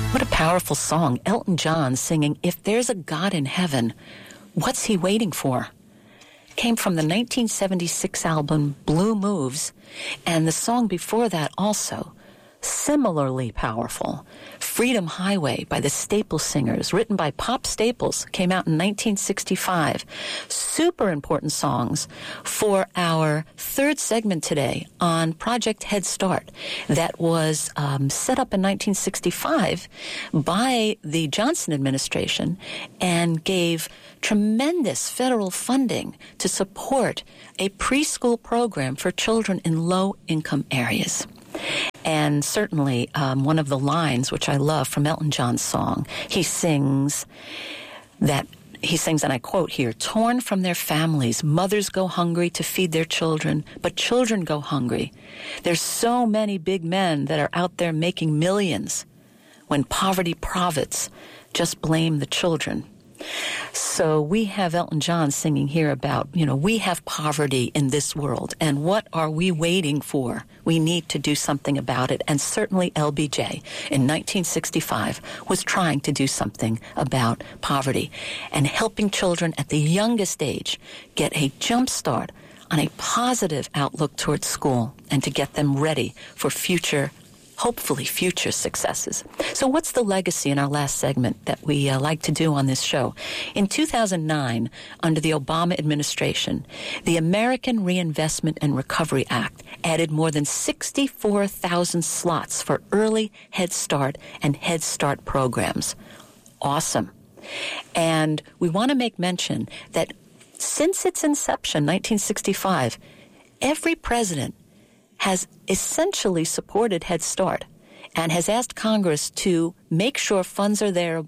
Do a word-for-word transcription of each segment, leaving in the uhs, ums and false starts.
What a powerful song. Elton John singing, "If There's a God in Heaven, What's He Waiting For?" Came from the nineteen seventy-six album Blue Moves, and the song before that also, similarly powerful, Freedom Highway by the Staples Singers, written by Pop Staples, came out in nineteen sixty-five. Super important songs for our third segment today on Project Head Start that was um, set up in nineteen sixty-five by the Johnson administration and gave tremendous federal funding to support a preschool program for children in low-income areas. And certainly um, one of the lines, which I love from Elton John's song, he sings that, he sings, and I quote here, "Torn from their families, mothers go hungry to feed their children, but children go hungry. There's so many big men that are out there making millions. When poverty profits, just blame the children." So we have Elton John singing here about, you know, we have poverty in this world, and what are we waiting for? We need to do something about it, and certainly L B J in nineteen sixty-five was trying to do something about poverty and helping children at the youngest age get a jump start on a positive outlook towards school and to get them ready for future hopefully future successes. So what's the legacy in our last segment that we uh, like to do on this show? In two thousand nine, under the Obama administration, the American Reinvestment and Recovery Act added more than sixty-four thousand slots for early Head Start and Head Start programs. Awesome. And we want to make mention that since its inception, nineteen sixty-five, every president has essentially supported Head Start and has asked Congress to make sure funds are there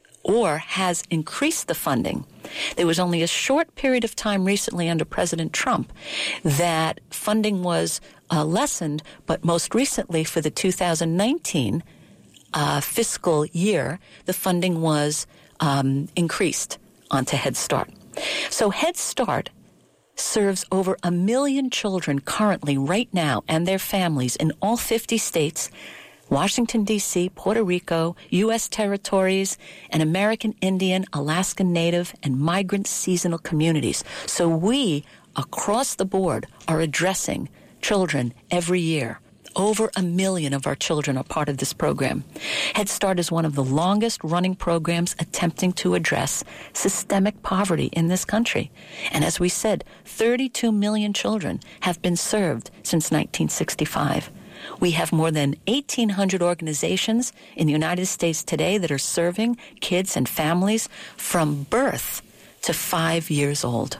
or has increased the funding. There was only a short period of time recently under President Trump that funding was uh, lessened, but most recently for the two thousand nineteen uh, fiscal year, the funding was um, increased onto Head Start. So Head Start serves over a million children currently right now and their families in all fifty states, Washington, D C, Puerto Rico, U S territories, and American Indian, Alaskan Native, and migrant seasonal communities. So we, across the board, are addressing children every year. Over a million of our children are part of this program. Head Start is one of the longest-running programs attempting to address systemic poverty in this country. And as we said, thirty-two million children have been served since nineteen sixty-five. We have more than eighteen hundred organizations in the United States today that are serving kids and families from birth to five years old.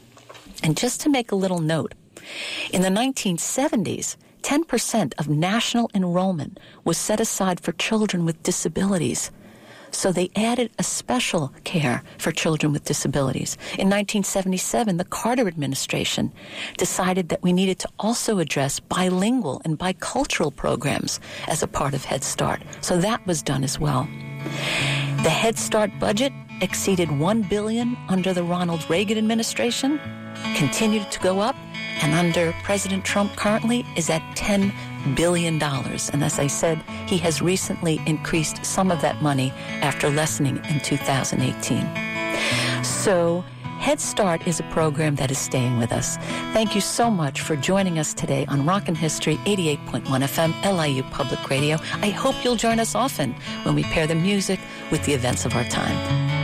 And just to make a little note, in the nineteen seventies, ten percent of national enrollment was set aside for children with disabilities. So they added a special care for children with disabilities. In nineteen seventy-seven, the Carter administration decided that we needed to also address bilingual and bicultural programs as a part of Head Start. So that was done as well. The Head Start budget exceeded one billion dollars under the Ronald Reagan administration, continued to go up, and under President Trump currently is at ten billion dollars. And as I said, he has recently increased some of that money after lessening in two thousand eighteen. So Head Start is a program that is staying with us. Thank you so much for joining us today on Rockin' History, eighty-eight point one F M, L I U Public Radio. I hope you'll join us often when we pair the music with the events of our time.